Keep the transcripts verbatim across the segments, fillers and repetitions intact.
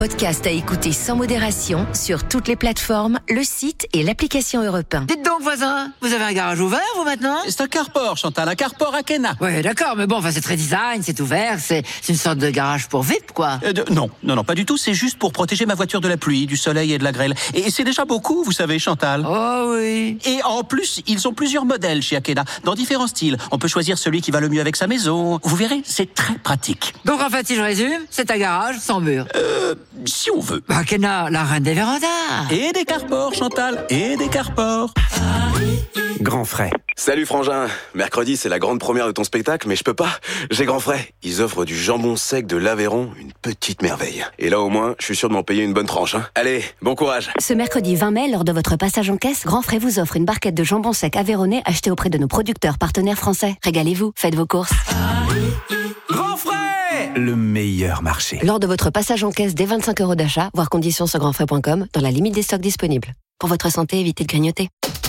Podcast à écouter sans modération sur toutes les plateformes, le site et l'application Europe un. Dites donc, voisin, vous avez un garage ouvert, vous, maintenant ? C'est un carport, Chantal, un carport à Kena. Ouais, d'accord, mais bon, enfin, c'est très design, c'est ouvert, c'est, c'est une sorte de garage pour V I P, quoi. Euh, de, non, non, non, pas du tout, c'est juste pour protéger ma voiture de la pluie, du soleil et de la grêle. Et c'est déjà beaucoup, vous savez, Chantal. Oh oui. Et en plus, ils ont plusieurs modèles chez Akena, dans différents styles. On peut choisir celui qui va le mieux avec sa maison. Vous verrez, c'est très pratique. Donc, en fait, si je résume, c'est un garage sans mur. Euh, si on veut. Bah, Kena, la reine des vérandas. Et des carports, Chantal, et des carports. Grand frais. Salut Frangin, mercredi c'est la grande première de ton spectacle, mais je peux pas, j'ai grand frais. Ils offrent du jambon sec de l'Aveyron, une petite merveille. Et là au moins, je suis sûr de m'en payer une bonne tranche. Hein. Allez, bon courage. Ce mercredi vingt mai, lors de votre passage en caisse, Grand Frais vous offre une barquette de jambon sec aveyronnais achetée auprès de nos producteurs partenaires français. Régalez-vous, faites vos courses. Grand frais, le meilleur marché. Lors de votre passage en caisse dès vingt-cinq euros d'achat, voir conditions sur grand frais point com, dans la limite des stocks disponibles. Pour votre santé, évitez de grignoter.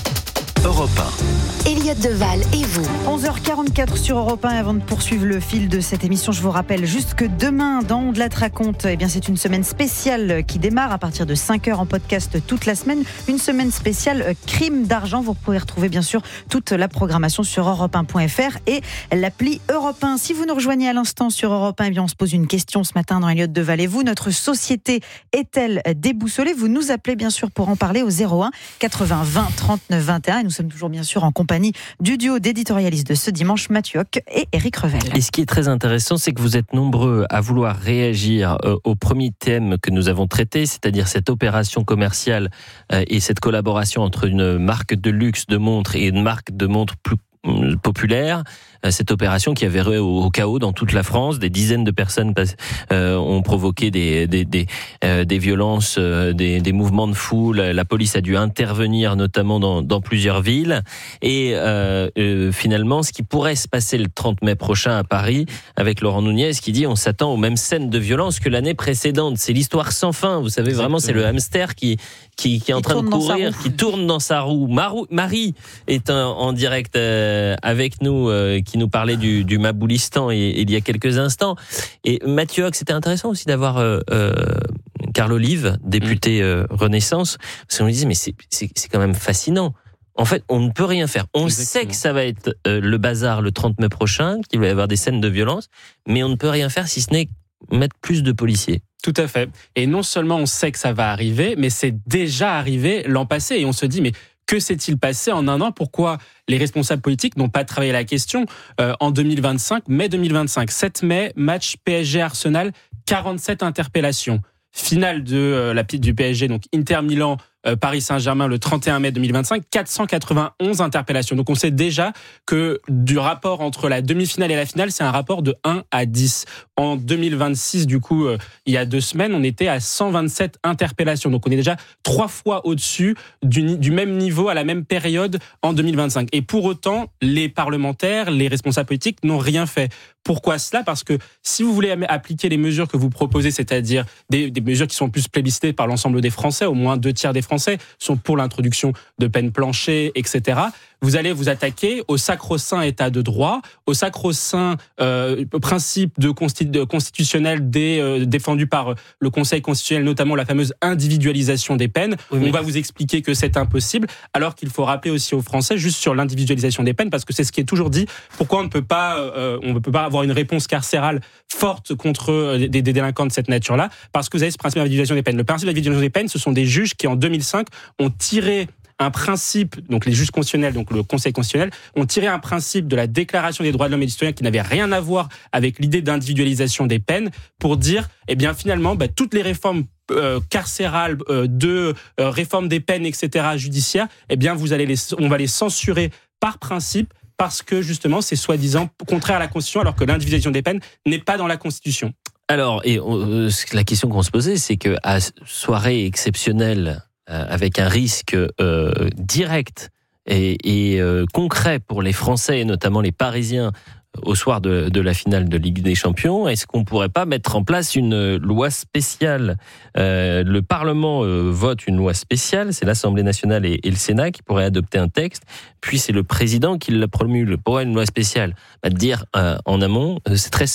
Europe un. Elliot Deval et vous. onze heures quarante-quatre sur Europe un. Avant de poursuivre le fil de cette émission, je vous rappelle juste que demain, dans On de la te raconte, eh bien, c'est une semaine spéciale qui démarre à partir de cinq heures en podcast toute la semaine. Une semaine spéciale crime d'argent. Vous pouvez retrouver bien sûr toute la programmation sur europe un point f r et l'appli Europe un. Si vous nous rejoignez à l'instant sur Europe un, eh bien, on se pose une question ce matin dans Elliot Deval et vous. Notre société est-elle déboussolée ? Vous nous appelez bien sûr pour en parler au zéro un quatre-vingts vingt trente-neuf vingt et un. Et nous sommes toujours bien sûr en compagnie du duo d'éditorialistes de ce dimanche, Mathieu Hoc et Éric Revel. Et ce qui est très intéressant, c'est que vous êtes nombreux à vouloir réagir euh, au premier thème que nous avons traité, c'est-à-dire cette opération commerciale euh, et cette collaboration entre une marque de luxe de montres et une marque de montres plus populaire, cette opération qui avait au, au chaos dans toute la France. Des dizaines de personnes euh, ont provoqué des des des, euh, des violences, euh, des, des mouvements de foule. La police a dû intervenir, notamment dans, dans plusieurs villes. Et euh, euh, finalement, ce qui pourrait se passer le trente mai prochain à Paris, avec Laurent Nunez qui dit on s'attend aux mêmes scènes de violence que l'année précédente. C'est l'histoire sans fin. Vous savez, vraiment, c'est le hamster qui qui, qui est en qui train de courir, qui tourne dans sa roue. Marou, Marie est en, en direct euh, avec nous, euh, qui nous parlait du, du Maboulistan et, et il y a quelques instants. Et Mathieu Hoc, c'était intéressant aussi d'avoir euh, euh, Carl Olive, député euh, Renaissance, parce qu'on lui disait mais c'est, c'est, c'est quand même fascinant. En fait, on ne peut rien faire. On Exactement. sait que ça va être euh, le bazar le trente mai prochain, qu'il va y avoir des scènes de violence, mais on ne peut rien faire si ce n'est mettre plus de policiers. Tout à fait. Et non seulement on sait que ça va arriver, mais c'est déjà arrivé l'an passé. Et on se dit, mais que s'est-il passé en un an ? Pourquoi les responsables politiques n'ont pas travaillé la question euh, en deux mille vingt-cinq, mai deux mille vingt-cinq, sept mai, match P S G Arsenal, quarante-sept interpellations. Finale de euh, la du P S G, donc Inter Milan, euh, Paris Saint-Germain le trente et un mai deux mille vingt-cinq, quatre cent quatre-vingt-onze interpellations. Donc on sait déjà que du rapport entre la demi-finale et la finale, c'est un rapport de un à dix. En deux mille vingt-six, du coup, euh, il y a deux semaines, on était à cent vingt-sept interpellations. Donc on est déjà trois fois au-dessus du, du même niveau à la même période en deux mille vingt-cinq. Et pour autant, les parlementaires, les responsables politiques n'ont rien fait. Pourquoi cela ? Parce que si vous voulez appliquer les mesures que vous proposez, c'est-à-dire des, des mesures qui sont plus plébiscitées par l'ensemble des Français, au moins deux tiers des Français sont pour l'introduction de peines planchers, et cetera, vous allez vous attaquer au sacro-saint état de droit, au sacro-saint euh, principe de, consti- de constitutionnel des, euh, défendu par le Conseil constitutionnel, notamment la fameuse individualisation des peines. Oui, mais... On va vous expliquer que c'est impossible, alors qu'il faut rappeler aussi aux Français, juste sur l'individualisation des peines, parce que c'est ce qui est toujours dit, pourquoi on ne peut pas, euh, on ne peut pas avoir une réponse carcérale forte contre des, des délinquants de cette nature-là, parce que vous avez ce principe d'individualisation des peines. Le principe d'individualisation des peines, ce sont des juges qui, en deux mille cinq, ont tiré un principe, donc les juges constitutionnels, donc le Conseil constitutionnel, ont tiré un principe de la Déclaration des droits de l'homme et du citoyen qui n'avait rien à voir avec l'idée d'individualisation des peines pour dire, eh bien finalement, bah, toutes les réformes euh, carcérales, euh, de euh, réforme des peines, et cetera, judiciaires, eh bien vous allez les, on va les censurer par principe parce que justement c'est soi-disant contraire à la Constitution, alors que l'individualisation des peines n'est pas dans la Constitution. Alors, et euh, la question qu'on se posait, c'est que à soirée exceptionnelle, avec un risque euh, direct et, et euh, concret pour les Français et notamment les Parisiens au soir de, de la finale de Ligue des Champions, est-ce qu'on pourrait pas mettre en place une loi spéciale ? euh, Le Parlement euh, vote une loi spéciale, c'est l'Assemblée nationale et, et le Sénat qui pourraient adopter un texte, puis c'est le président qui la promulgue. Pourquoi une loi spéciale ? Bah, de dire euh, en amont, euh, c'est très simple.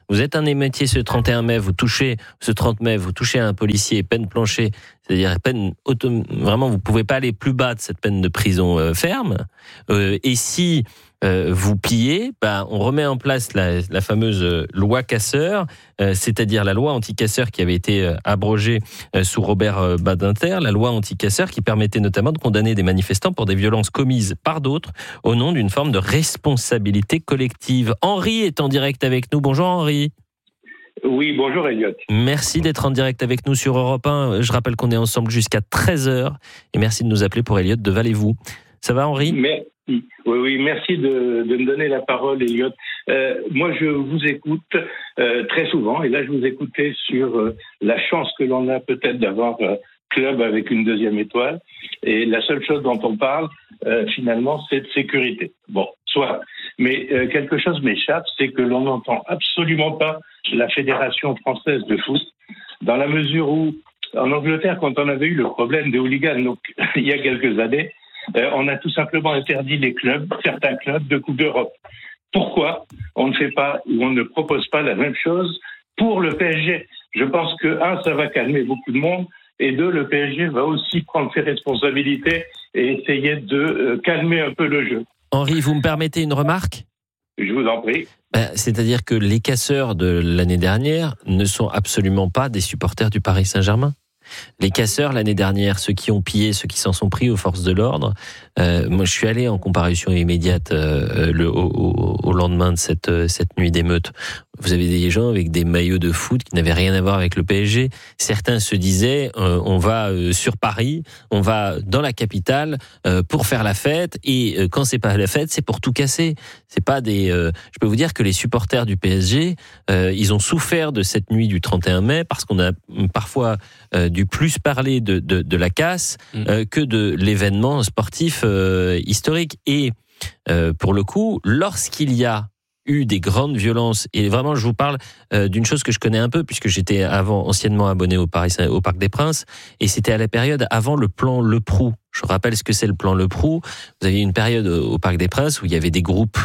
vous êtes un émeutier ce trente et un mai, vous touchez, ce trente mai, vous touchez à un policier, peine plancher, c'est-à-dire peine auto, vraiment, vous pouvez pas aller plus bas de cette peine de prison euh, ferme. Euh, et si euh, vous pillez, bah, on remet en place la, la fameuse loi Casseur, euh, c'est-à-dire la loi anti-casseur qui avait été euh, abrogée euh, sous Robert euh, Badinter, la loi anti-casseur qui permettait notamment de condamner des manifestants pour des violences commises par d'autres au nom d'une forme de responsabilité collective. Henri est en direct avec nous. Bonjour Henri. Oui, bonjour Elliot. Merci d'être en direct avec nous sur Europe un. Je rappelle qu'on est ensemble jusqu'à treize heures et merci de nous appeler pour Elliot de Valez-vous. Ça va Henri ? Merci. Oui, oui, merci de, de me donner la parole, Elliot. Euh, moi, je vous écoute euh, très souvent, et là, je vous écoutais sur euh, la chance que l'on a peut-être d'avoir un euh, club avec une deuxième étoile, et la seule chose dont on parle, euh, finalement, c'est de sécurité. Bon, soit. Mais euh, quelque chose m'échappe, c'est que l'on n'entend absolument pas la Fédération française de foot, dans la mesure où, en Angleterre, quand on avait eu le problème des hooligans, donc il y a quelques années, Euh, on a tout simplement interdit les clubs, certains clubs de Coupe d'Europe. Pourquoi on ne fait pas ou on ne propose pas la même chose pour le P S G ? Je pense que, un, ça va calmer beaucoup de monde, et deux, le P S G va aussi prendre ses responsabilités et essayer de euh, calmer un peu le jeu. Henri, vous me permettez une remarque ? Je vous en prie. Ben, c'est-à-dire que les casseurs de l'année dernière ne sont absolument pas des supporters du Paris Saint-Germain. Les casseurs l'année dernière, ceux qui ont pillé, ceux qui s'en sont pris aux forces de l'ordre. Euh, moi, je suis allé en comparution immédiate euh, le, au, au, au lendemain de cette, cette nuit d'émeute. Vous avez des gens avec des maillots de foot qui n'avaient rien à voir avec le P S G. Certains se disaient, euh, on va euh, sur Paris, on va dans la capitale euh, pour faire la fête. Et euh, quand c'est pas la fête, c'est pour tout casser. C'est pas des. Euh, je peux vous dire que les supporters du P S G, euh, ils ont souffert de cette nuit du trente et un mai parce qu'on a parfois euh, dû plus parler de, de, de la casse euh, que de l'événement sportif euh, historique. Et euh, pour le coup, lorsqu'il y a eu des grandes violences, et vraiment je vous parle euh, d'une chose que je connais un peu puisque j'étais avant anciennement abonné au, Paris, au Parc des Princes, et c'était à la période avant le plan Le Prou. Je rappelle ce que c'est le plan Le Prou. Vous aviez une période au Parc des Princes où il y avait des groupes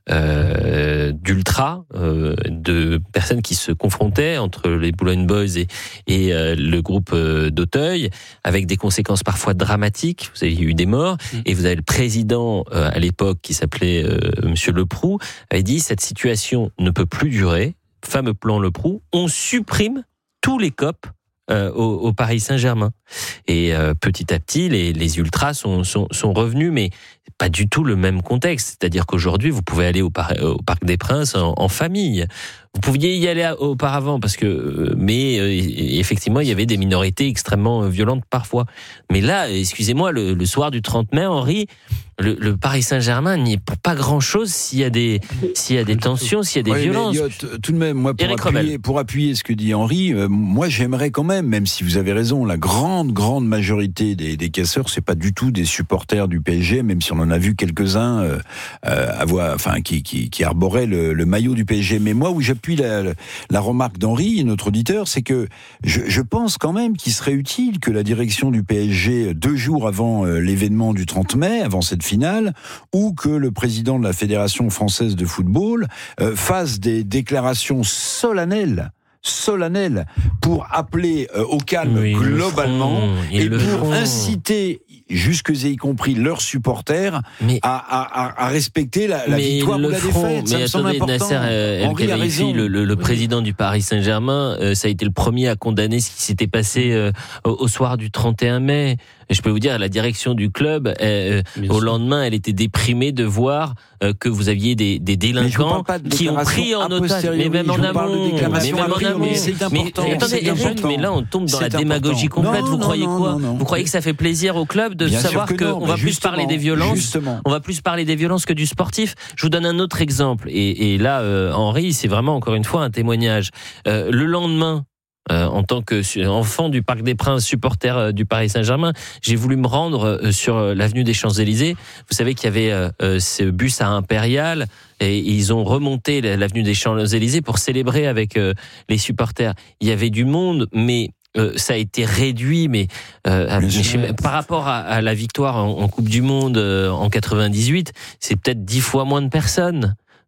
euh, d'ultra, euh, de personnes qui se confrontaient entre les Boulogne Boys et, et euh, le groupe euh, d'Auteuil, avec des conséquences parfois dramatiques. Vous avez eu des morts, mmh. et vous avez le président euh, à l'époque qui s'appelait euh, Monsieur Le Prou, avait dit cette situation ne peut plus durer. Fameux plan Le Prou, on supprime tous les C O P Euh, au, au Paris Saint-Germain. Et euh, petit à petit, les, les ultras sont, sont, sont revenus, mais pas du tout le même contexte. C'est-à-dire qu'aujourd'hui, vous pouvez aller au, par, au Parc des Princes en, en famille. Vous pouviez y aller auparavant, parce que, euh, mais euh, effectivement, il y avait des minorités extrêmement violentes parfois. Mais là, excusez-moi, le, le soir du trente mai, Henri, le, le Paris Saint-Germain n'y est pour pas grand-chose s'il y a des, s'il y a des tensions, s'il y a des oui, violences. Mais Elliot, tout de même, moi, pour appuyer, pour appuyer ce que dit Henri, euh, moi, j'aimerais quand même, même si vous avez raison, la grande, grande majorité des, des casseurs, c'est pas du tout des supporters du P S G, même si on en a vu quelques-uns euh, euh, avoir, enfin, qui, qui, qui arboraient le, le maillot du P S G. Mais moi, où j'appuie la, la, la remarque d'Henri, notre auditeur, c'est que je, je pense quand même qu'il serait utile que la direction du P S G, deux jours avant euh, l'événement du trente mai, avant cette finale, ou que le président de la Fédération française de football euh, fasse des déclarations solennelles solennelles pour appeler euh, au calme oui, globalement et pour font. inciter jusque et y compris leurs supporters mais, à, à, à respecter la, la victoire ou la défaite. Mais ça attendez, me Nasser El Khelaifi, le, le, le président du Paris Saint-Germain, euh, ça a été le premier à condamner ce qui s'était passé euh, au, au soir du trente et un mai. Et je peux vous dire, la direction du club, euh, au lendemain, elle était déprimée de voir euh, que vous aviez des, des délinquants de qui ont pris en otage, mais même en amont, mais même en amont. Mais, c'est important. Mais, attendez, Eric, mais là, on tombe dans la démagogie important. complète. Non, vous non, croyez non, quoi non, non. Vous croyez que ça fait plaisir au club de Bien savoir qu'on va plus parler des violences, justement. on va plus parler des violences que du sportif. Je vous donne un autre exemple. Et, et là, euh, Henri, c'est vraiment encore une fois un témoignage. Euh, le lendemain. Euh, en tant qu'enfant du Parc des Princes, supporter euh, du Paris Saint-Germain, j'ai voulu me rendre euh, sur euh, l'avenue des Champs-Élysées. Vous savez qu'il y avait euh, ce bus à Impérial et ils ont remonté l'avenue des Champs-Élysées pour célébrer avec euh, les supporters. Il y avait du monde, mais euh, ça a été réduit, mais, euh, mais je, par rapport à, à la victoire en, en Coupe du Monde euh, en quatre-vingt-dix-huit, c'est peut-être dix fois moins de personnes.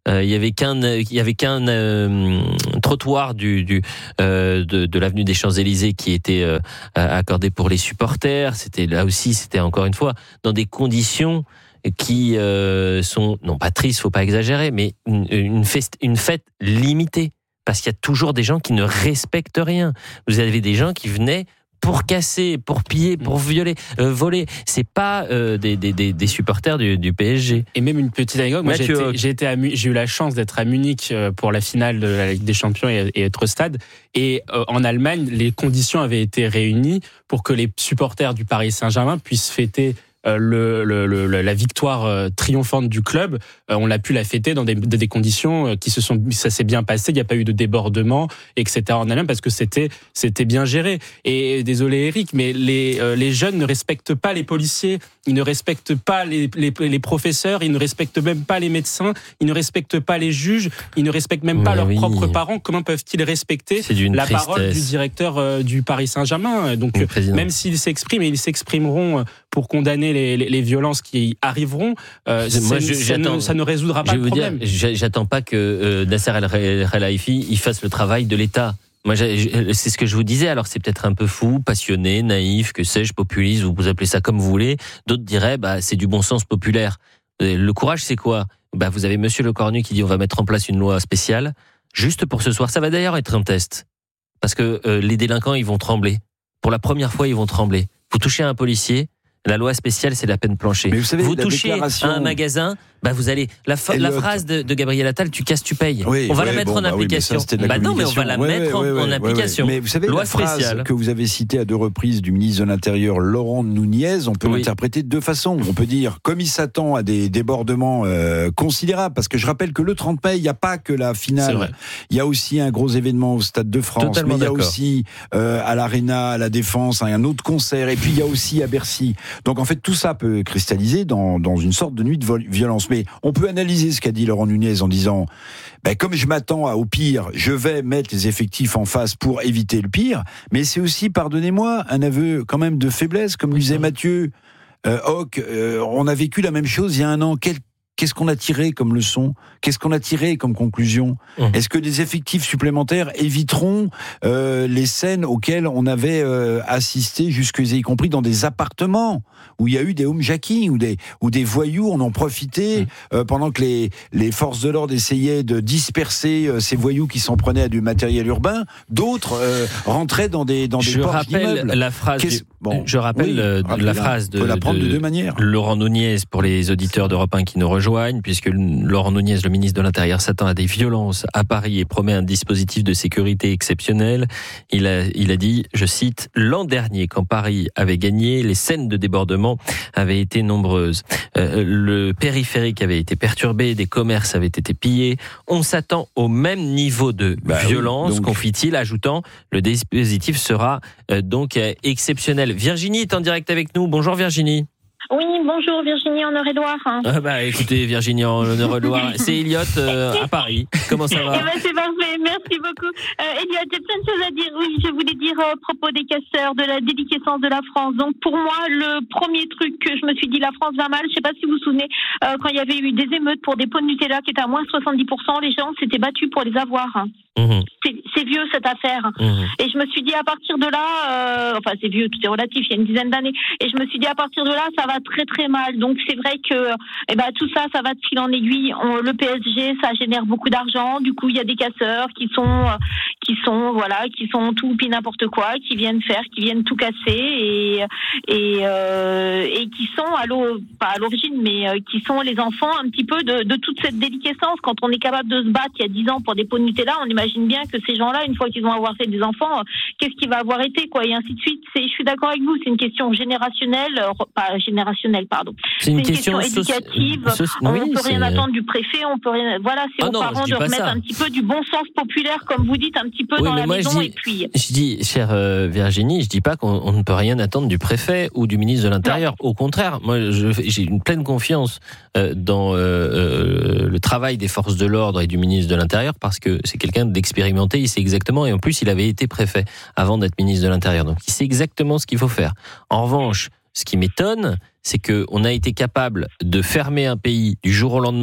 Euh, il y avait qu'un, il y avait qu'un euh, trottoir du, du euh, de, de l'avenue des Champs-Élysées qui était euh, accordé pour les supporters. C'était là aussi, c'était encore une fois dans des conditions qui euh, sont non pas tristes, faut pas exagérer, mais une, une, fête, une fête limitée, parce qu'il y a toujours des gens qui ne respectent rien. Vous avez des gens qui venaient pour casser, pour piller, pour violer, euh, voler. C'est pas euh, des, des, des supporters du, du P S G. Et même une petite anecdote. Moi, j'ai, été, j'ai, été à, j'ai eu la chance d'être à Munich pour la finale de la Ligue des Champions et, et être au stade. Et euh, en Allemagne, les conditions avaient été réunies pour que les supporters du Paris Saint-Germain puissent fêter Euh, le, le, le, la victoire euh, triomphante du club. Euh, on l'a pu la fêter dans des, des conditions euh, qui se sont, ça s'est bien passé. Il n'y a pas eu de débordement, et cetera en Allemagne parce que c'était, c'était bien géré. Et désolé Eric, mais les, euh, les jeunes ne respectent pas les policiers, ils ne respectent pas les, les, les professeurs, ils ne respectent même pas les médecins, ils ne respectent pas les juges, ils ne respectent même pas mais leurs oui. propres parents. Comment peuvent-ils respecter la tristesse. parole du directeur euh, du Paris Saint-Germain? Donc, euh, même s'ils s'expriment, et ils s'exprimeront pour condamner Les, les, les violences qui arriveront, euh, Moi, je, ça, ne, ça ne résoudra pas je le problème. Dire, j'attends pas que euh, Nasser El-Khelaifi il fasse le travail de l'État. Moi, c'est ce que je vous disais. Alors, c'est peut-être un peu fou, passionné, naïf, que sais-je, populiste, vous, vous appelez ça comme vous voulez. D'autres diraient, bah, c'est du bon sens populaire. Le courage, c'est quoi? Bah, vous avez Monsieur Lecornu qui dit, on va mettre en place une loi spéciale, juste pour ce soir. Ça va d'ailleurs être un test. Parce que euh, les délinquants, ils vont trembler. Pour la première fois, ils vont trembler. Vous touchez à un policier, la loi spéciale, c'est la peine planchée. Mais vous savez, vous la touchez déclaration... à un magasin, bah vous allez la, fa- la phrase de, de Gabriel Attal, tu casses, tu payes. Oui, on va ouais, la mettre bon, en bah application. Oui, mais ça, bah non, mais on va la ouais, mettre ouais, en, ouais, en application. Ouais, ouais. Mais vous savez, loi la phrase spéciale que vous avez citée à deux reprises du ministre de l'Intérieur, Laurent Nunez, on peut oui. l'interpréter de deux façons. On peut dire, comme il s'attend à des débordements euh, considérables, parce que je rappelle que le trente mai, il n'y a pas que la finale. Il y a aussi un gros événement au Stade de France, Totalement mais il y a d'accord. aussi euh, à l'Arena, à la Défense, un autre concert, et puis il y a aussi à Bercy. Donc en fait, tout ça peut cristalliser Dans, dans une sorte de nuit de violence. Mais on peut analyser ce qu'a dit Laurent Nunez en disant ben, comme je m'attends à, au pire, je vais mettre les effectifs en face pour éviter le pire, mais c'est aussi, pardonnez-moi, un aveu quand même de faiblesse, comme disait Mathieu euh, Hoc, euh, on a vécu la même chose il y a un an. Quel Qu'est-ce qu'on a tiré comme leçon? Qu'est-ce qu'on a tiré comme conclusion? mmh. Est-ce que des effectifs supplémentaires éviteront euh, les scènes auxquelles on avait euh, assisté, jusque y compris dans des appartements où il y a eu des homejacking, où des, où des voyous en ont profité mmh. euh, pendant que les, les forces de l'ordre essayaient de disperser euh, ces voyous qui s'en prenaient à du matériel urbain. D'autres euh, rentraient dans des, dans des je porches d'immeubles. Rappelle la phrase du, bon, je rappelle oui, la phrase de, la prendre de, de deux manières. Laurent Nunez pour les auditeurs d'Europe un qui nous rejoignent, puisque Laurent Nunez, le ministre de l'Intérieur, s'attend à des violences à Paris et promet un dispositif de sécurité exceptionnel. Il a, il a dit, je cite, « L'an dernier, quand Paris avait gagné, les scènes de débordement avaient été nombreuses. Euh, le périphérique avait été perturbé, des commerces avaient été pillés. On s'attend au même niveau de bah violence, oui, donc... confie-t-il, ajoutant, le dispositif sera euh, donc euh, exceptionnel. » Virginie est en direct avec nous. Bonjour Virginie. Oui, bonjour Virginie en Eure-et-Loire. Ah bah écoutez Virginie en Eure-et-Loire, c'est Elliot euh, à Paris. Comment ça va? Eh ben, c'est parfait, merci beaucoup. Euh, Elliot, j'ai plein de choses à dire. Oui, je voulais dire à propos des casseurs, de la déliquescence de la France. Donc pour moi, le premier truc que je me suis dit, la France va mal, je sais pas si vous vous souvenez, euh, quand il y avait eu des émeutes pour des pots de Nutella qui étaient à moins soixante-dix pour cent, les gens s'étaient battus pour les avoir. Mmh. C'est, c'est vieux cette affaire. Mmh. Et je me suis dit à partir de là, euh, enfin c'est vieux, tout est relatif, il y a une dizaine d'années. Et je me suis dit à partir de là, ça va très très mal. Donc c'est vrai que eh ben, tout ça, ça va de fil en aiguille. On, le P S G, ça génère beaucoup d'argent. Du coup, il y a des casseurs qui sont, qui sont, voilà, qui sont tout puis n'importe quoi, qui viennent faire, qui viennent tout casser et et euh, et qui sont à l'o, pas à l'origine, mais euh, qui sont les enfants un petit peu de, de toute cette déliquescence. Quand on est capable de se battre il y a dix ans pour des pots de Nutella, on imagine bien que ces gens-là, une fois qu'ils vont avoir fait des enfants, qu'est-ce qui va avoir été, quoi, et ainsi de suite. C'est, je suis d'accord avec vous, c'est une question générationnelle, euh, pas générationnelle, pardon. C'est une, c'est une question, question éducative. So- so- on oui, peut c'est... rien attendre du préfet, on peut rien. Voilà, c'est ah aux non, parents de remettre ça. un petit peu du bon sens populaire, comme vous dites, un petit peu oui, dans la moi, maison je dis, et puis. Je dis, chère euh, Virginie, je dis pas qu'on on ne peut rien attendre du préfet ou du ministre de l'Intérieur. Non. Au contraire, moi, je, j'ai une pleine confiance euh, dans euh, euh, le travail des forces de l'ordre et du ministre de l'Intérieur parce que c'est quelqu'un d'expérimenté, il sait exactement, et en plus, il avait été préfet avant d'être ministre de l'Intérieur, donc il sait exactement ce qu'il faut faire. En revanche, ce qui m'étonne, c'est qu'on a été capable de fermer un pays du jour au lendemain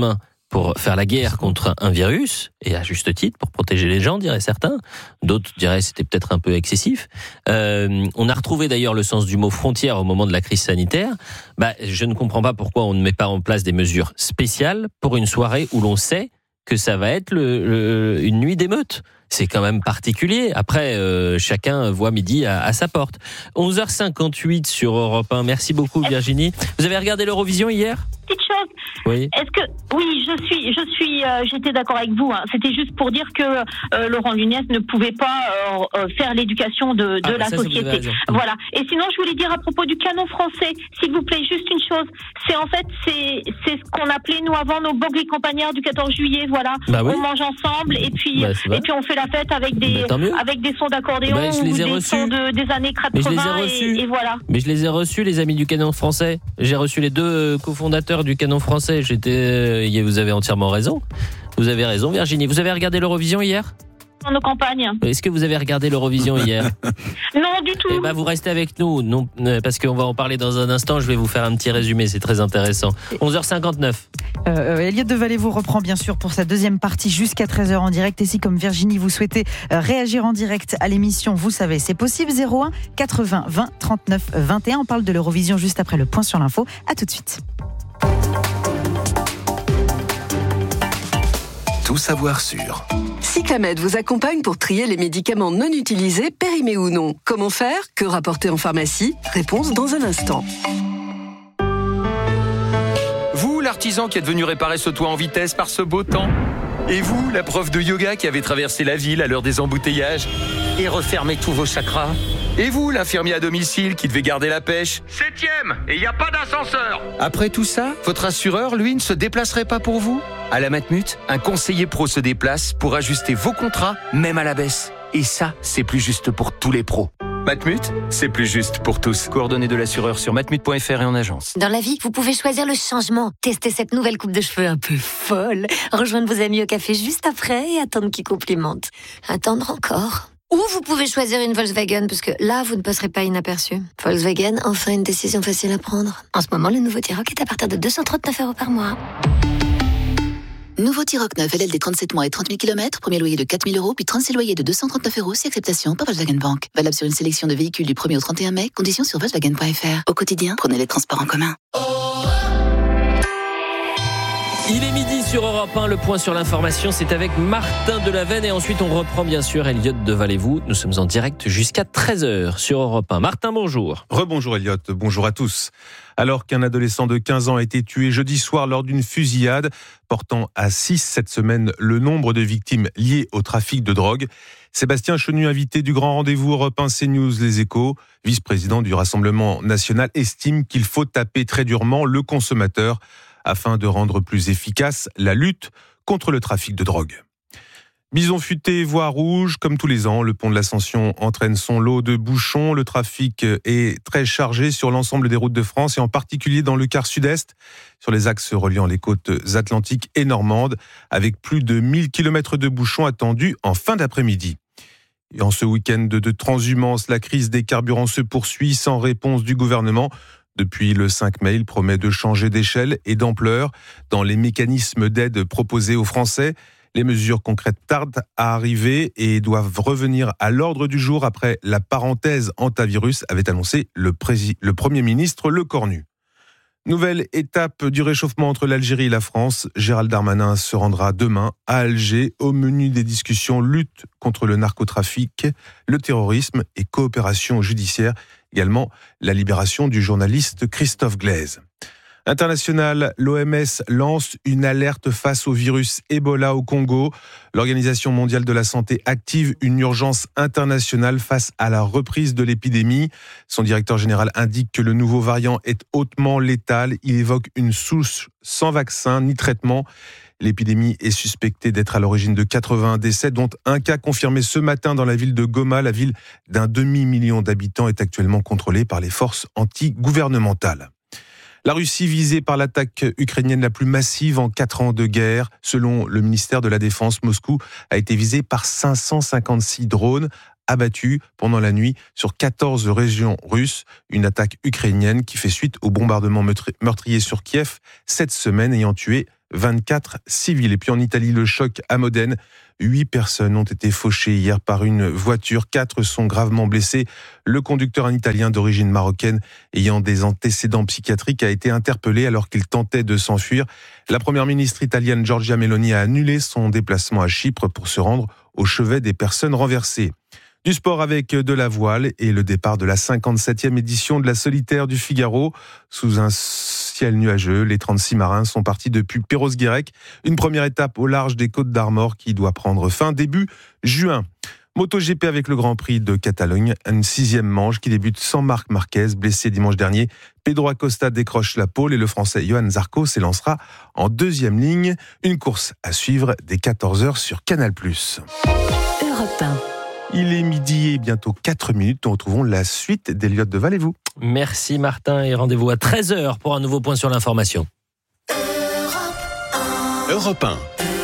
pour faire la guerre contre un virus, et à juste titre, pour protéger les gens, diraient certains. D'autres diraient c'était peut-être un peu excessif. Euh, on a retrouvé d'ailleurs le sens du mot frontière au moment de la crise sanitaire. Bah, je ne comprends pas pourquoi on ne met pas en place des mesures spéciales pour une soirée où l'on sait que ça va être le, le, une nuit d'émeute. C'est quand même particulier. Après, euh, chacun voit midi à, à sa porte. onze heures cinquante-huit sur Europe un. Merci beaucoup, Virginie. Vous avez regardé l'Eurovision hier ? Petite chose. Oui. Est-ce que oui, je suis, je suis, euh, j'étais d'accord avec vous. Hein. C'était juste pour dire que euh, Laurent Nunez ne pouvait pas euh, faire l'éducation de, de ah, la ça, société. Voilà. Et sinon, je voulais dire à propos du canon français, s'il vous plaît, juste une chose. C'est en fait, c'est, c'est ce qu'on appelait nous avant nos boglis campagnards du quatorze juillet. Voilà. Bah oui. On mange ensemble et puis bah, et puis on fait la fête avec des avec des sons d'accordéon bah, ou des reçus. sons de, des années quatre-vingts et, et voilà. Mais je les ai reçus, les amis du canon français. J'ai reçu les deux cofondateurs du canon français. J'étais, vous avez entièrement raison. Vous avez raison, Virginie. Vous avez regardé l'Eurovision hier ? Dans nos campagnes. Est-ce que vous avez regardé l'Eurovision hier ? Non, du tout. Eh ben, vous restez avec nous, non, parce qu'on va en parler dans un instant. Je vais vous faire un petit résumé, c'est très intéressant. onze heures cinquante-neuf. Euh, Elliot Devalet vous reprend bien sûr pour sa deuxième partie jusqu'à treize heures en direct. Et si, comme Virginie, vous souhaitez euh, réagir en direct à l'émission, vous savez, c'est possible. zéro un quatre-vingts vingt trente-neuf vingt et un. On parle de l'Eurovision juste après le point sur l'info. À tout de suite. Tout savoir sur. Cyclamed vous accompagne pour trier les médicaments non utilisés, périmés ou non. Comment faire ? Que rapporter en pharmacie ? Réponse dans un instant. Vous, l'artisan qui est venu réparer ce toit en vitesse par ce beau temps ? Et vous, la prof de yoga qui avait traversé la ville à l'heure des embouteillages et refermé tous vos chakras ? Et vous, l'infirmier à domicile qui devait garder la pêche ? Septième, et il n'y a pas d'ascenseur. Après tout ça, votre assureur, lui, ne se déplacerait pas pour vous ? À la Matmut, un conseiller pro se déplace pour ajuster vos contrats, même à la baisse. Et ça, c'est plus juste pour tous les pros. Matmut, c'est plus juste pour tous. Coordonnées de l'assureur sur matmut point f r et en agence. Dans la vie, vous pouvez choisir le changement. Tester cette nouvelle coupe de cheveux un peu folle. Rejoindre vos amis au café juste après et attendre qu'ils complimentent. Attendre encore. Ou vous pouvez choisir une Volkswagen, parce que là, vous ne passerez pas inaperçu. Volkswagen, enfin une décision facile à prendre. En ce moment, le nouveau T-Roc est à partir de deux cent trente-neuf euros par mois. Nouveau T-Roc neuf, L L D trente-sept mois et trente mille kilomètres, premier loyer de quatre mille euros, puis trente-six loyers de deux cent trente-neuf euros, si acceptation par Volkswagen Bank. Valable sur une sélection de véhicules du premier au trente et un mai, conditions sur Volkswagen point f r. Au quotidien, prenez les transports en commun. Il est midi sur Europe un, le point sur l'information, c'est avec Martin Delaveine et ensuite on reprend bien sûr Elliot Devalet-vous. Nous sommes en direct jusqu'à treize heures sur Europe un. Martin, bonjour. Rebonjour Elliot, bonjour à tous. Alors qu'un adolescent de quinze ans a été tué jeudi soir lors d'une fusillade, portant à six cette semaine le nombre de victimes liées au trafic de drogue, Sébastien Chenu, invité du grand rendez-vous Europe un CNews Les Échos, vice-président du Rassemblement national, estime qu'il faut taper très durement le consommateur afin de rendre plus efficace la lutte contre le trafic de drogue. Bison futé, voie rouge, comme tous les ans, le pont de l'Ascension entraîne son lot de bouchons. Le trafic est très chargé sur l'ensemble des routes de France et en particulier dans le quart sud-est, sur les axes reliant les côtes atlantiques et normandes, avec plus de mille kilomètres de bouchons attendus en fin d'après-midi. Et en ce week-end de transhumance, la crise des carburants se poursuit sans réponse du gouvernement. Depuis le cinq mai, il promet de changer d'échelle et d'ampleur dans les mécanismes d'aide proposés aux Français. Les mesures concrètes tardent à arriver et doivent revenir à l'ordre du jour après la parenthèse antivirus, avait annoncé le, prési- le Premier ministre Le Cornu. Nouvelle étape du réchauffement entre l'Algérie et la France. Gérald Darmanin se rendra demain à Alger au menu des discussions lutte contre le narcotrafic, le terrorisme et coopération judiciaire. Également la libération du journaliste Christophe Glaise. International, l'O M S lance une alerte face au virus Ebola au Congo. L'Organisation mondiale de la santé active une urgence internationale face à la reprise de l'épidémie. Son directeur général indique que le nouveau variant est hautement létal. Il évoque une souche sans vaccin ni traitement. L'épidémie est suspectée d'être à l'origine de quatre-vingts décès, dont un cas confirmé ce matin dans la ville de Goma. La ville d'un demi-million d'habitants est actuellement contrôlée par les forces anti-gouvernementales. La Russie visée par l'attaque ukrainienne la plus massive en quatre ans de guerre. Selon le ministère de la Défense, Moscou a été visé par cinq cent cinquante-six drones abattus pendant la nuit sur quatorze régions russes. Une attaque ukrainienne qui fait suite au bombardement meurtrier sur Kiev cette semaine ayant tué vingt-quatre civils. Et puis en Italie, le choc à Modène. Huit personnes ont été fauchées hier par une voiture. Quatre sont gravement blessés. Le conducteur, un Italien d'origine marocaine ayant des antécédents psychiatriques, a été interpellé alors qu'il tentait de s'enfuir. La première ministre italienne Giorgia Meloni a annulé son déplacement à Chypre pour se rendre au chevet des personnes renversées. Du sport avec de la voile et le départ de la cinquante-septième édition de la Solitaire du Figaro. Sous un ciel nuageux, les trente-six marins sont partis depuis Perros-Guirec. Une première étape au large des Côtes d'Armor qui doit prendre fin début juin. MotoGP avec le Grand Prix de Catalogne, une sixième manche qui débute sans Marc Marquez, blessé dimanche dernier. Pedro Acosta décroche la pole et le Français Johan Zarco s'élancera en deuxième ligne. Une course à suivre dès quatorze heures sur Canal plus. Europe un. Il est midi et bientôt quatre minutes. Nous retrouvons la suite d'Eliott Deval et vous. Merci Martin et rendez-vous à treize heures pour un nouveau point sur l'information. Europe un.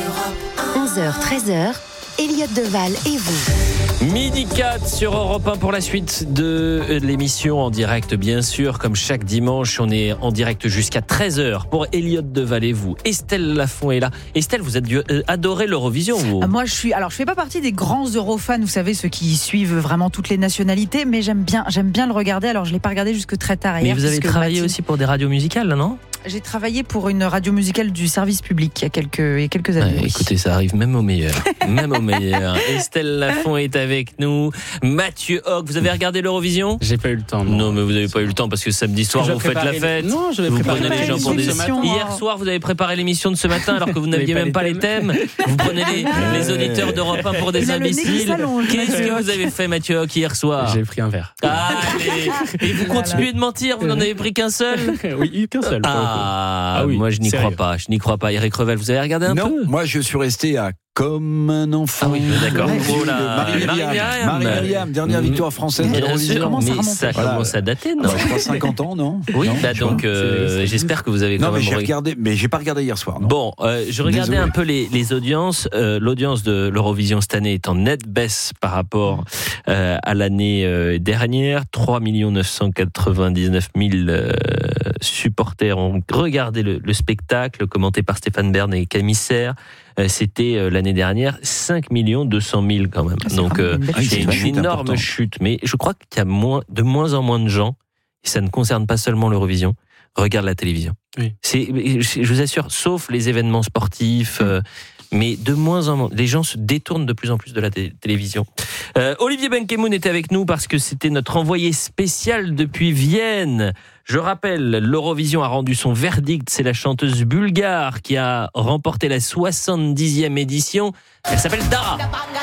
onze heures, treize heures, Eliott Deval et vous. Midi quatre sur Europe un pour la suite de l'émission en direct, bien sûr. Comme chaque dimanche, on est en direct jusqu'à treize heures pour Eliott Deval et vous. Estelle Lafont est là. Estelle, vous avez adoré l'Eurovision, vous ? Moi, je suis. Alors, je fais pas partie des grands Eurofans, vous savez, ceux qui suivent vraiment toutes les nationalités, mais j'aime bien, j'aime bien le regarder. Alors, je l'ai pas regardé jusque très tard hier. Mais vous avez travaillé Mathilde... aussi pour des radios musicales, là, non ? J'ai travaillé pour une radio musicale du service public il y a quelques, il y a quelques années. Ouais, oui. Écoutez, ça arrive même au meilleur. Même au meilleur. Estelle Lafont est avec nous. Mathieu Hoc, vous avez regardé l'Eurovision ? J'ai pas eu le temps. Non, non mais vous n'avez pas eu le temps parce que samedi soir, vous faites la fête. Non, je vais vous préparer prenez les gens pour des. Hier soir, vous avez préparé l'émission de ce matin alors que vous n'aviez même pas les thèmes. Vous prenez les, les auditeurs d'Europe un pour des imbéciles. Qu'est-ce que vous avez fait, Mathieu Hoc, hier soir ? J'ai pris un verre. Allez. Et vous continuez de mentir, vous n'en avez pris qu'un seul ? Oui, qu'un seul. Ah, ah oui, moi je n'y crois pas, je n'y crois pas. Eric Revel, vous avez regardé un non, peu ? Non, moi je suis resté à Comme un enfant. Ah oui, d'accord. Oh là, Marie-Myriam, Marie-Myriam, dernière victoire française de l'Eurovision. Mais ça commence à dater, non ? Je crois cinquante ans, non ? Oui, non, bah donc euh, j'espère que vous avez quand non, même. Non, mais j'ai regardé, mais j'ai pas regardé hier soir. Non. Bon, euh, je regardais Désolé. un peu les, les audiences. Euh, l'audience de l'Eurovision cette année est en nette baisse par rapport euh, à l'année euh, dernière. trois millions neuf cent quatre-vingt-dix-neuf mille euh, supporters ont regardé le, le spectacle commenté par Stéphane Bern et Camille Serre. C'était euh, l'année dernière cinq millions deux cent mille quand même. C'est Donc euh, une c'est une, une énorme importante. chute. Mais je crois qu'il y a moins, de moins en moins de gens, et ça ne concerne pas seulement l'Eurovision, regardent la télévision. Oui. C'est, je vous assure, sauf les événements sportifs, euh, mais de moins en moins, les gens se détournent de plus en plus de la t- télévision. Euh, Olivier Benkemoun était avec nous parce que c'était notre envoyé spécial depuis Vienne. Je rappelle, l'Eurovision a rendu son verdict. C'est la chanteuse bulgare qui a remporté la soixante-dixième édition. Elle s'appelle Dara.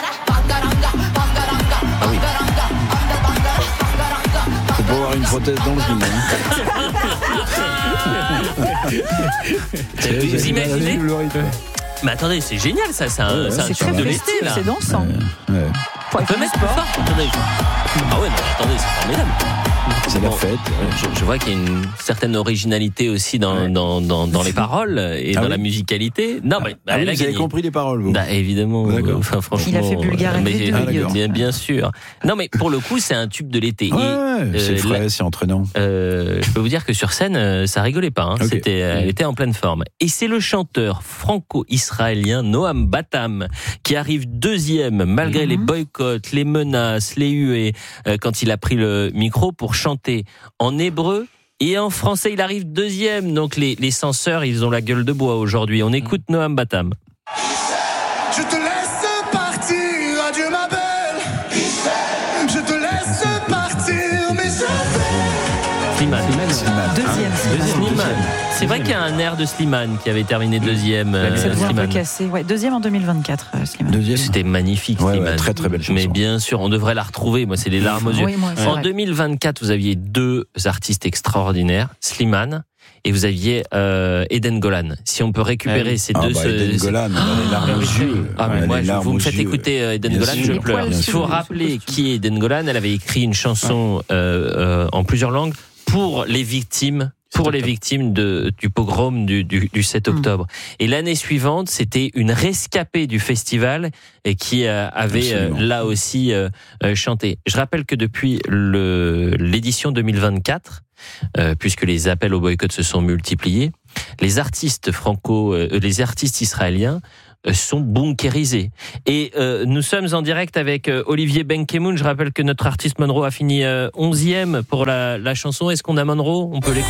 Ah oui. C'est pour avoir une prothèse dans le genou. Vous imaginez ? Mais attendez, c'est génial ça, c'est un, ouais, c'est un c'est truc de l'été là. C'est dansant. Ouais, ouais. On peut mettre plus fort. Attendez. Ah ouais, mais attendez, c'est formidable. C'est bon, la fête. Je, je vois qu'il y a une certaine originalité aussi dans, ouais. dans, dans, dans les paroles et ah dans oui. la musicalité. Non, mais ah elle oui, a vous gagné. avez compris les paroles, vous. Bah, évidemment. D'accord. Enfin, franchement. Il a fait bulgare avec les deux. Ah, bien, bien sûr. Non, mais pour le coup, c'est un tube de l'été. Ouais, et, euh, c'est frais, la, c'est entraînant. Euh, je peux vous dire que sur scène, ça rigolait pas. Hein. Okay. C'était, elle était en pleine forme. Et c'est le chanteur franco-israélien Noam Batam qui arrive deuxième malgré mm-hmm. les boycotts, les menaces, les huées, euh, quand il a pris le micro pour chanter en hébreu et en français. Il arrive deuxième, donc les, les censeurs, ils ont la gueule de bois aujourd'hui. On écoute Noam Batam. Je te laisse partir, adieu ma belle. Je te laisse partir, mais je vais. Slimane. Slimane. Deuxième. Deuxième. Slimane. C'est vrai qu'il y a un air de Slimane qui avait terminé deuxième. Euh, Cette voix un peu Slimane. cassée. Ouais, deuxième en deux mille vingt-quatre, euh, Slimane. Deuxième. C'était magnifique, ouais, Slimane. Ouais, très très belle chanson. Mais bien sûr, on devrait la retrouver. Moi, c'est les larmes aux yeux. Oui, moi, en vrai. deux mille vingt-quatre, vous aviez deux artistes extraordinaires, Slimane et vous aviez euh, Eden Golan. Si on peut récupérer ah, ces ah, deux... bah, ce, Eden Golan, ah, les larmes aux yeux. Ah, mais moi, je, vous me faites écouter euh, Eden Golan, je pleure. Il faut rappeler qui est Eden Golan. Elle avait écrit une chanson euh, euh, en plusieurs langues pour les victimes pour les victimes de, du pogrom du, du, du sept octobre. Mmh. Et l'année suivante, c'était une rescapée du festival et qui euh, avait euh, là aussi euh, euh, chanté. Je rappelle que depuis le, l'édition deux mille vingt-quatre, euh, puisque les appels au boycott se sont multipliés, les artistes franco, euh, les artistes israéliens sont bunkérisés. Et euh, nous sommes en direct avec euh, Olivier Benkemoun. Je rappelle que notre artiste Monroe a fini euh, onzième pour la, la chanson. Est-ce qu'on a Monroe ? On peut l'écouter ?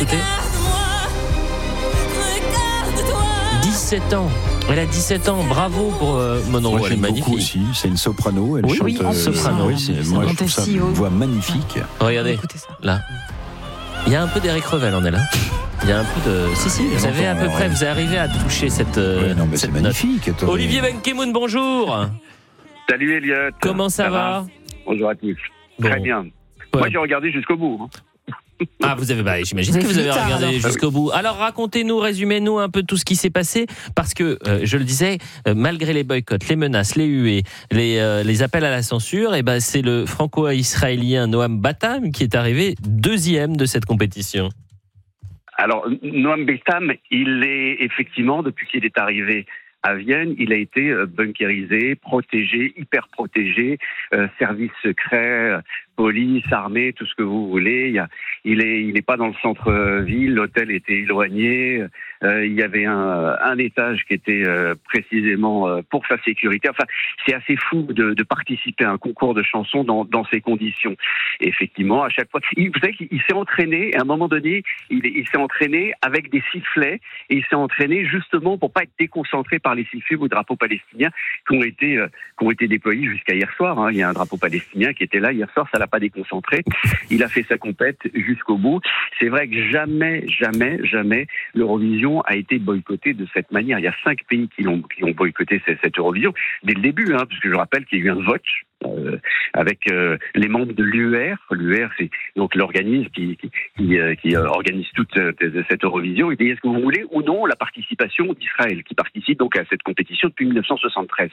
dix-sept ans. Elle a dix-sept ans. Bravo pour euh, Monroe. Moi, elle est magnifique aussi. C'est une soprano. Elle oui, chante oui, en soprano. Oui, c'est, moi, je trouve ça une voix magnifique. Regardez, là. Il y a un peu d'Éric Revel en elle. Hein. Il y a un peu de. Si, si, vous avez à peu près, vous arrivez à toucher cette. Oui, non, mais cette c'est magnifique. Note. Olivier Benkemoun, bonjour. Salut Elliot. Comment ça, ça va, va Bonjour à tous. Bon. Très bien. Ouais. Moi, j'ai regardé jusqu'au bout. Hein. Ah, vous avez, bah, j'imagine que vous avez regardé alors. jusqu'au bout. Alors, racontez-nous, résumez-nous un peu tout ce qui s'est passé, parce que, euh, je le disais, euh, malgré les boycotts, les menaces, les huées, les, euh, les appels à la censure, et ben, c'est le franco-israélien Noam Batam qui est arrivé deuxième de cette compétition. Alors, Noam Batam, il est effectivement, depuis qu'il est arrivé à Vienne, il a été bunkérisé, protégé, hyper protégé, euh, service secret, police, armée, tout ce que vous voulez. Il y a, il est, il est pas dans le centre-ville. L'hôtel était éloigné. Euh, il y avait un, un étage qui était euh, précisément euh, pour sa sécurité. Enfin, c'est assez fou de, de participer à un concours de chansons dans, dans ces conditions. Et effectivement, à chaque fois, il, vous savez qu'il s'est entraîné. À un moment donné, il, il s'est entraîné avec des sifflets et il s'est entraîné justement pour pas être déconcentré par les sifflets ou drapeaux palestiniens qui ont été, euh, qui ont été déployés jusqu'à hier soir. Hein. Il y a un drapeau palestinien qui était là hier soir. Ça l'a pas déconcentré. Il a fait sa compète jusqu'au bout. C'est vrai que jamais, jamais, jamais l'Eurovision a été boycottée de cette manière. Il y a cinq pays qui l'ont, qui ont boycotté cette, cette Eurovision dès le début, hein, parce que je rappelle qu'il y a eu un vote euh, avec euh, les membres de l'U R. L'U R, c'est donc l'organisme qui, qui, qui, euh, qui euh, organise toute euh, cette Eurovision. Il dit, est-ce que vous voulez ou non la participation d'Israël, qui participe donc à cette compétition depuis dix-neuf cent soixante-treize.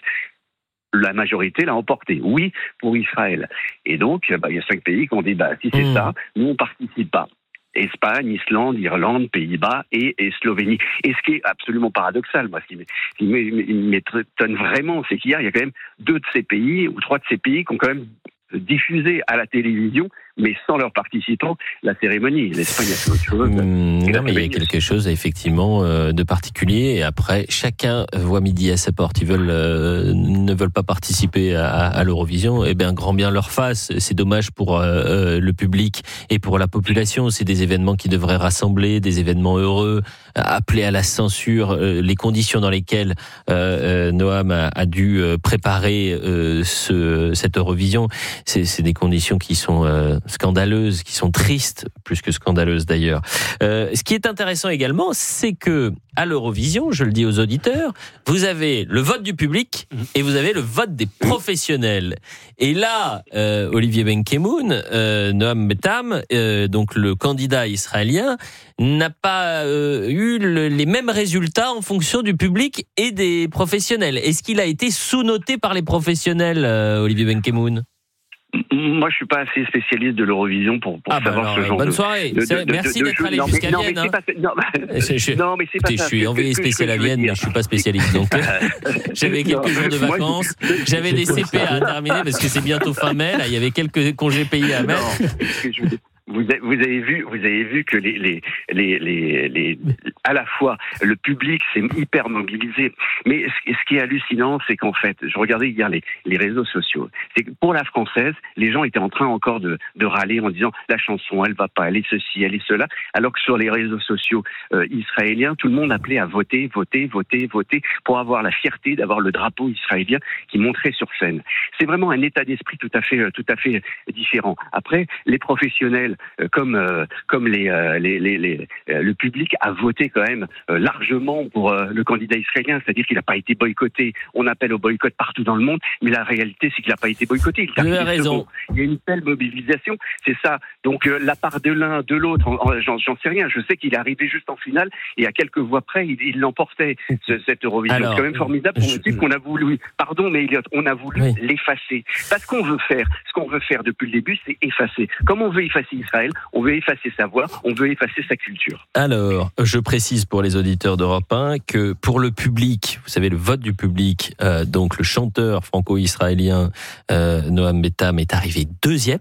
La majorité l'a emporté, oui, pour Israël. Et donc, bah, il y a cinq pays qui ont dit, bah, si c'est mmh. ça, nous on participe pas. Espagne, Islande, Irlande, Pays-Bas et, et Slovénie. Et ce qui est absolument paradoxal, moi, ce qui m'étonne vraiment, c'est qu'hier, il y a quand même deux de ces pays, ou trois de ces pays qui ont quand même diffusé à la télévision, mais sans leurs participants, la cérémonie. L'Espagne a fait autre chose. Mmh, non, mais il y a quelque chose, effectivement, euh, de particulier. Et après, chacun voit midi à sa porte. Ils veulent, euh, ne veulent pas participer à, à l'Eurovision. Eh bien, grand bien leur face. C'est dommage pour euh, le public et pour la population. C'est des événements qui devraient rassembler, des événements heureux, appeler à la censure. Euh, les conditions dans lesquelles euh, Noam a, a dû préparer euh, ce, cette Eurovision, c'est, c'est des conditions qui sont euh, scandaleuses, qui sont tristes, plus que scandaleuses d'ailleurs. Euh, ce qui est intéressant également, c'est que à l'Eurovision, je le dis aux auditeurs, vous avez le vote du public et vous avez le vote des professionnels. Et là, euh, Olivier Benkemoun, euh, Noam Batam, euh, donc le candidat israélien, n'a pas euh, eu le, les mêmes résultats en fonction du public et des professionnels. Est-ce qu'il a été sous-noté par les professionnels, euh, Olivier Benkemoun ? Moi, je suis pas assez spécialiste de l'Eurovision pour, pour ah bah savoir alors, ce genre bonne de... soirée. De, de, de, Merci de, d'être de, allé non, jusqu'à non, Vienne. Mais hein. pas, non, je, non, mais c'est pas écoutez, ça. Je suis envoyé spécial à Vienne, mais je suis pas spécialiste. Donc, j'avais quelques non, jours de vacances. Moi, je... J'avais des C P à terminer parce que c'est bientôt fin mai. Là, il y avait quelques congés payés à mettre. Non, Vous avez, vous avez vu, vous avez vu que les, les, les, les, les, à la fois le public s'est hyper mobilisé, mais ce, ce qui est hallucinant, c'est qu'en fait, je regardais hier les, les réseaux sociaux, c'est que pour la française, les gens étaient en train encore de, de râler en disant la chanson, elle va pas, elle est ceci, elle est cela, alors que sur les réseaux sociaux euh, israéliens, tout le monde appelait à voter, voter, voter, voter pour avoir la fierté d'avoir le drapeau israélien qui montrait sur scène. C'est vraiment un état d'esprit tout à fait, tout à fait différent. Après, les professionnels comme euh, comme les, euh, les, les, les euh, le public a voté quand même euh, largement pour euh, le candidat israélien, c'est-à-dire qu'il n'a pas été boycotté. On appelle au boycott partout dans le monde, mais la réalité c'est qu'il n'a pas été boycotté. Il, il a raison. Il y a une telle mobilisation, c'est ça. Donc euh, la part de l'un, de l'autre, en, en, j'en, j'en sais rien. Je sais qu'il est arrivé juste en finale et à quelques voix près, il, il l'emportait ce, cette Eurovision. Alors, c'est quand même formidable pour je... un type qu'on a voulu. Pardon, mais Elliot, on a voulu oui. l'effacer. Parce qu'on veut faire, ce qu'on veut faire depuis le début, c'est effacer. Comme on veut effacer Israël, on veut effacer sa voix, on veut effacer sa culture. Alors, je précise pour les auditeurs d'Europe un que pour le public, vous savez, le vote du public, euh, donc le chanteur franco-israélien euh, Noam Batam est arrivé deuxième.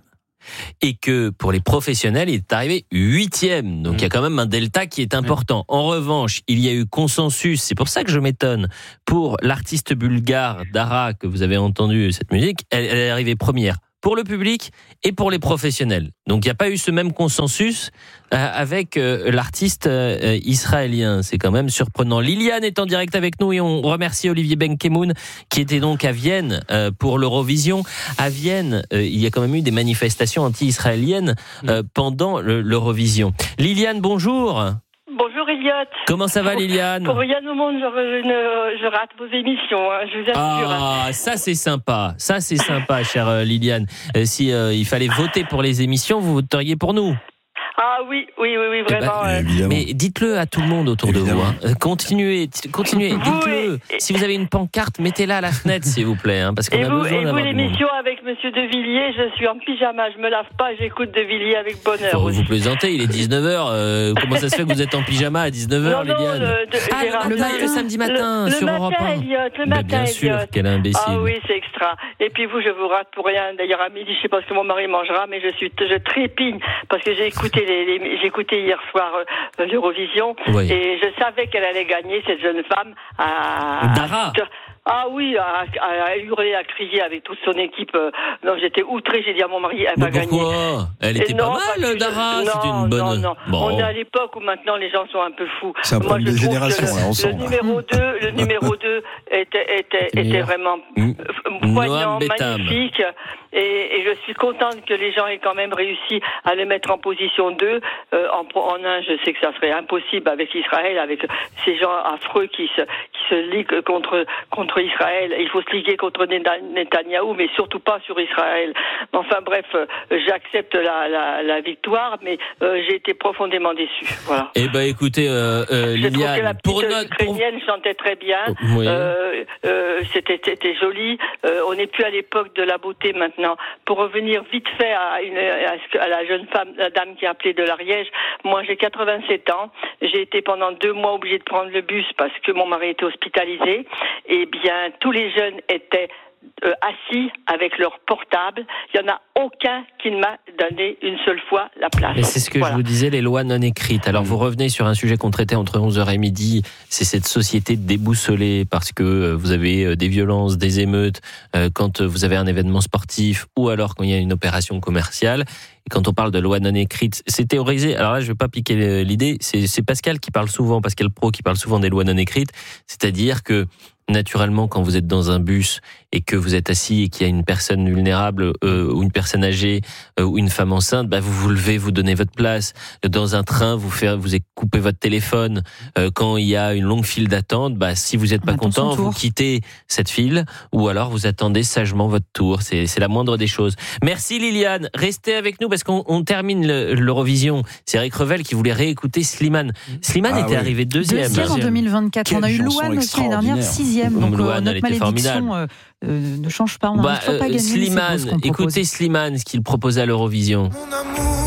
et que pour les professionnels, il est arrivé huitième. Donc, mmh. il y a quand même un delta qui est important. En revanche, il y a eu consensus, c'est pour ça que je m'étonne, pour l'artiste bulgare Dara, que vous avez entendu cette musique, elle, elle est arrivée première pour le public et pour les professionnels. Donc, il n'y a pas eu ce même consensus euh, avec euh, l'artiste euh, israélien. C'est quand même surprenant. Liliane est en direct avec nous et on remercie Olivier Benkemoun qui était donc à Vienne euh, pour l'Eurovision. À Vienne, euh, il y a quand même eu des manifestations anti-israéliennes euh, pendant le, l'Eurovision. Liliane, bonjour. Bonjour Elliot. Comment ça va Liliane ? Pour rien au monde, je, je, je rate vos émissions, hein, je vous assure. Ah, ça c'est sympa, ça c'est sympa, chère euh, Liliane. Euh, si euh, il fallait voter pour les émissions, vous voteriez pour nous ? Ah oui, oui, oui, oui, vraiment. Eh ben, euh... Mais dites-le à tout le monde autour évidemment. de vous. Hein. Continuez, continuez, dites-le. Et... Si vous avez une pancarte, mettez-la à la fenêtre, s'il vous plaît, hein, parce qu'on et a vous, besoin et d'avoir vous, l'émission avec Monsieur De Villiers, je suis en pyjama, je me lave pas, j'écoute De Villiers avec bonheur. Faut vous plaisantez, il est dix-neuf heures. Euh, comment ça se fait que vous êtes en pyjama à dix-neuf heures, non, Liliane? Non, le, de, ah, le, matin, le samedi matin, le, sur le Europe matin, un. Elliot, le bah, matin, bien sûr, Elliot. quel imbécile. Ah oui, c'est extra. Et puis vous, je vous rate pour rien. D'ailleurs, à midi, je sais pas ce que mon mari mangera, mais je suis, je trépigne parce que j'ai écouté les, les j'ai écouté hier soir euh, l'Eurovision oui. et je savais qu'elle allait gagner, cette jeune femme. À, Dara. À, Ah oui, à, à, à hurler, à crier avec toute son équipe. Euh, non, j'étais outrée, j'ai dit à mon mari, elle va gagner. Pourquoi ? Elle était non, pas mal, Dara, je... c'était une bonne... Non, non, bon. On est à l'époque où maintenant les gens sont un peu fous. C'est un problème de génération, le, là, ensemble. Le numéro deux, le numéro deux était, était, était vraiment poignant, magnifique. Et, et je suis contente que les gens aient quand même réussi à le mettre en position deux. Euh, en, en un, je sais que ça serait impossible avec Israël, avec ces gens affreux qui se, qui se liguent contre, contre Israël. Il faut se liguer contre Netanyahou, mais surtout pas sur Israël. Enfin bref, j'accepte la, la, la victoire, mais euh, j'ai été profondément déçue. Voilà. Eh ben écoutez, euh, euh, Liliane, je trouve que la petite pour notre ukrainienne pour... chantait très bien. Oui. Euh, euh, c'était, c'était joli. Euh, on n'est plus à l'époque de la beauté maintenant. Pour revenir vite fait à, une, à la jeune femme, la dame qui a appelé de l'Ariège, moi j'ai quatre-vingt-sept ans, j'ai été pendant deux mois obligée de prendre le bus parce que mon mari était hospitalisé. Eh bien, tous les jeunes étaient Euh, assis avec leur portable. Il n'y en a aucun qui ne m'a donné une seule fois la place. Mais c'est ce que voilà. je vous disais, les lois non écrites. Alors vous revenez sur un sujet qu'on traitait entre onze heures et midi, c'est cette société déboussolée parce que vous avez des violences, des émeutes, quand vous avez un événement sportif ou alors quand il y a une opération commerciale. Et quand on parle de loi non écrite, c'est théorisé. Alors là, je ne vais pas piquer l'idée, c'est, c'est Pascal qui parle souvent, Pascal Pro qui parle souvent des lois non écrites, c'est-à-dire que naturellement, quand vous êtes dans un bus et que vous êtes assis et qu'il y a une personne vulnérable euh, ou une personne âgée euh, ou une femme enceinte, bah vous vous levez, vous donnez votre place. Dans un train, vous faites, vous coupez votre téléphone. Euh, quand il y a une longue file d'attente, bah si vous n'êtes pas content, vous quittez cette file ou alors vous attendez sagement votre tour. C'est, c'est la moindre des choses. Merci Liliane, restez avec nous parce qu'on on termine le, l'Eurovision. C'est Eric Revel qui voulait réécouter Slimane. Slimane ah était oui. arrivé deuxième. Deuxième en deux mille vingt-quatre. Quelle on a eu Louane aussi l'année dernière, sixième. Donc Louane, euh, notre malédiction euh, euh, ne change pas. On n'a bah, toujours pas gagné. Slimane, écoutez Slimane, ce qu'il proposait à l'Eurovision. Mon amour.